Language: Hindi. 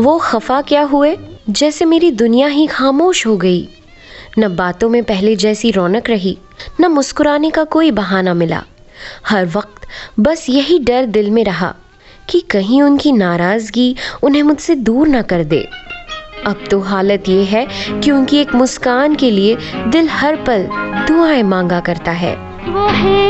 वो खफा क्या हुए, जैसे मेरी दुनिया ही खामोश हो गई। न बातों में पहले जैसी रौनक रही, न मुस्कुराने का कोई बहाना मिला। हर वक्त बस यही डर दिल में रहा कि कहीं उनकी नाराज़गी उन्हें मुझसे दूर न कर दे। अब तो हालत ये है कि उनकी एक मुस्कान के लिए दिल हर पल दुआएं मांगा करता है।